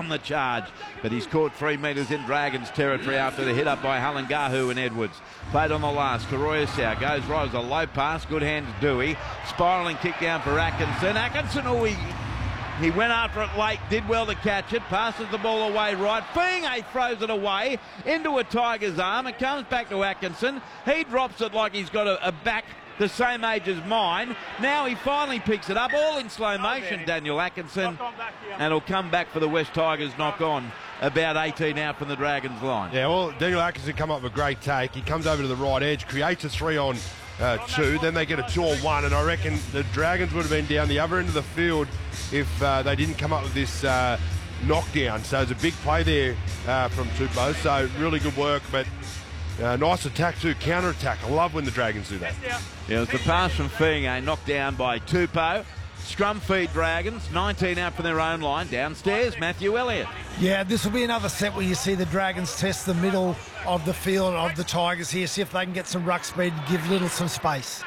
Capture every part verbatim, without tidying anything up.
on the charge, but he's caught three metres in Dragons territory after the hit up by Halangahu and Edwards. Played on the last. Karoyasau goes right as a low pass. Good hand to Dewey. Spiralling kick down for Atkinson. Atkinson, oh, he, he went after it late, did well to catch it. Passes the ball away right. Fiinge throws it away into a Tiger's arm. It comes back to Atkinson. He drops it like he's got a, a back the same age as mine. Now he finally picks it up, all in slow motion, Daniel Atkinson, and it'll come back for the West Tigers knock on. About eighteen out from the Dragons line. Yeah, well, Daniel Atkinson come up with a great take. He comes over to the right edge, creates a three on uh, two, then they get a two on one, and I reckon the Dragons would have been down the other end of the field if uh, they didn't come up with this uh, knockdown. So it's a big play there uh, from Tupou, so really good work, but Uh, nice attack too, counter-attack. I love when the Dragons do that. Yeah, it was the pass from Fiinge, knocked down by Tupou. Scrum feed Dragons, nineteen out from their own line. Downstairs, Matthew Elliott. Yeah, this will be another set where you see the Dragons test the middle of the field of the Tigers here, see if they can get some ruck speed and give Little some space.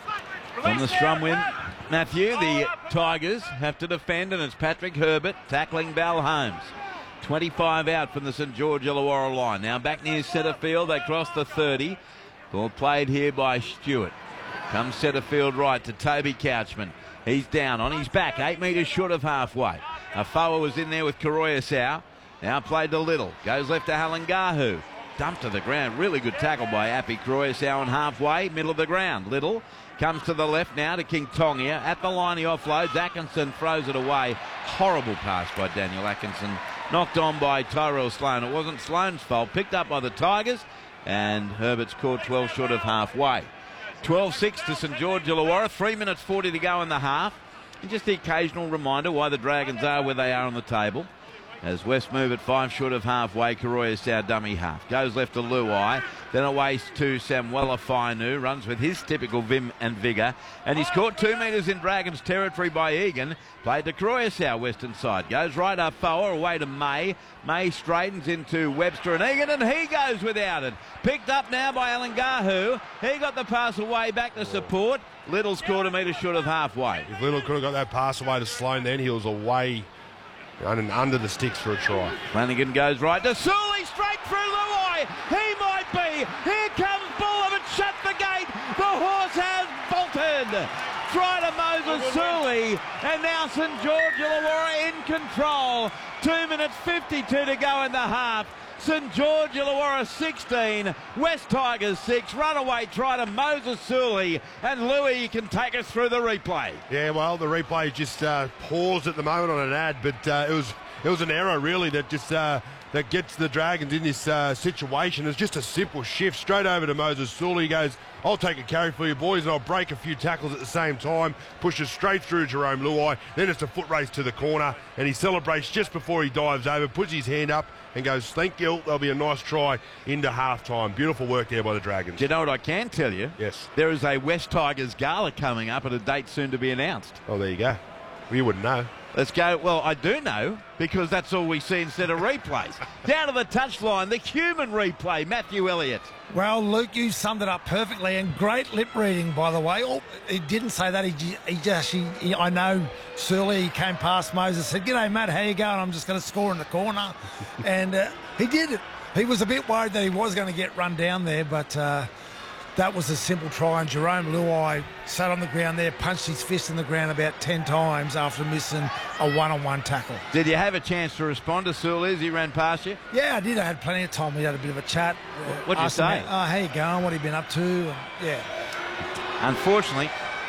On the scrum win, Matthew, the Tigers have to defend, and it's Patrick Herbert tackling Bal Holmes. twenty-five out from the St George Illawarra line. Now back near centre field, they cross the thirty. Ball played here by Stewart. Comes centre field right to Toby Couchman. He's down on his back, eight metres short of halfway. Afoa was in there with Karoyasau. Now played to Little. Goes left to Halangahu. Dumped to the ground. Really good tackle by Api Karoyasau on halfway, middle of the ground. Little comes to the left now to King Tongia. At the line he offloads. Atkinson throws it away. Horrible pass by Daniel Atkinson. Knocked on by Tyrell Sloan. It wasn't Sloan's fault. Picked up by the Tigers, and Herbert's caught twelve short of halfway. twelve six to St George Illawarra. three minutes forty to go in the half. And just the occasional reminder why the Dragons are where they are on the table. As West move at five short of halfway, Karoyasau dummy half. Goes left to Luai, then away to Samuela Fainu. Runs with his typical vim and vigour. And he's caught two metres in Dragons territory by Egan. Played to Karoyasau, western side. Goes right up Foa, away to May. May straightens into Webster and Egan, and he goes without it. Picked up now by Halangahu. He got the pass away back to support. Little's caught a metre short of halfway. If Little could have got that pass away to Sloan, then he was away and under the sticks for a try. Flanagan goes right to Sully, straight through Luai. He might be. Here comes Bullen and shut the gate. The horse has bolted. Try to Moses Sully, and now St George Illawarra in control. Two minutes fifty-two to go in the half. St George Illawarra sixteen, West Tigers six. Runaway try to Moses Sully, and Louis, you can take us through the replay. Yeah, well, the replay just uh, paused at the moment on an ad, but uh, it was it was an error really that just uh, that gets the Dragons in this uh, situation. It's just a simple shift straight over to Moses Sully. He goes, I'll take a carry for you boys, and I'll break a few tackles at the same time. Pushes straight through Jerome Luai. Then it's a foot race to the corner, and he celebrates just before he dives over, puts his hand up and goes, thank you, there'll be a nice try into half-time. Beautiful work there by the Dragons. Do you know what I can tell you? Yes. There is a West Tigers gala coming up at a date soon to be announced. Oh, there you go. Well, you wouldn't know. Let's go. Well, I do know, because that's all we see instead of replays. Down to the touchline, the human replay, Matthew Elliott. Well, Luke, you summed it up perfectly, and great lip reading, by the way. Oh, he didn't say that. He, he just, he, he, I know Surly, he came past Moses, said, g'day, Matt, how you going? I'm just going to score in the corner. and uh, he did it. He was a bit worried that he was going to get run down there, but uh, that was a simple try, and Jerome Luai sat on the ground there, punched his fist in the ground about ten times after missing a one-on-one tackle. Did you have a chance to respond to Sully as he ran past you? Yeah, I did. I had plenty of time. We had a bit of a chat. What did you say? Him, oh, how you going? What have you been up to? And, yeah. Unfortunately,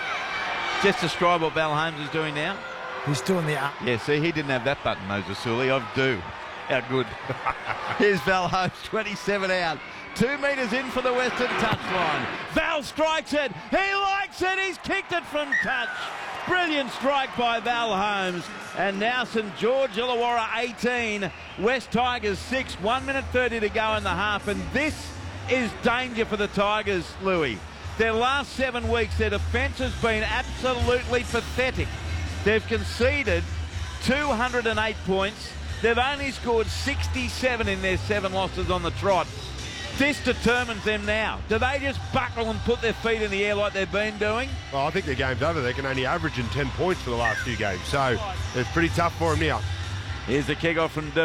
just describe what Bal Holmes is doing now. He's doing the up. Yeah, see, he didn't have that button, Moses Sully. I do. How good. Here's Bal Holmes, twenty-seven out. Two metres in for the western touchline. Val strikes it. He likes it. He's kicked it from touch. Brilliant strike by Val Holmes. And now St George Illawarra eighteen, West Tigers six. one minute thirty to go in the half. And this is danger for the Tigers, Louis. Their last seven weeks, their defence has been absolutely pathetic. They've conceded two hundred eight points. They've only scored sixty-seven in their seven losses on the trot. This determines them now. Do they just buckle and put their feet in the air like they've been doing? Well, I think their game's over. They can only average in ten points for the last few games. So it's pretty tough for them now. Here's the kick-off from